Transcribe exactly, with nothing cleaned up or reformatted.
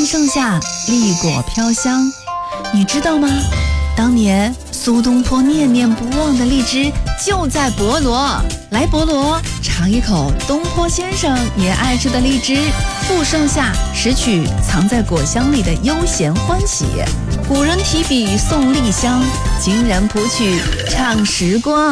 盛夏，荔果飘香。你知道吗？当年苏东坡念念不忘的荔枝就在博罗。来博罗尝一口东坡先生也爱吃的荔枝，赴盛夏，拾取藏在果香里的悠闲欢喜。古人提笔送荔香，今人谱曲唱时光。